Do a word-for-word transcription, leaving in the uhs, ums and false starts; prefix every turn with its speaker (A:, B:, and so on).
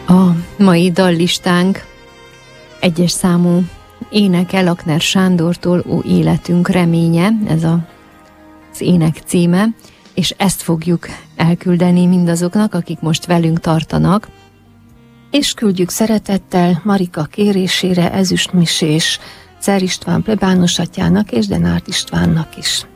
A: A mai dallistánk egyes számú ének Elakner Sándortól, Ó életünk reménye, ez a, az ének címe, és ezt fogjuk elküldeni mindazoknak, akik most velünk tartanak.
B: És küldjük szeretettel Marika kérésére ezüstmisés Cer István plebános atyának és Denárt Istvánnak is.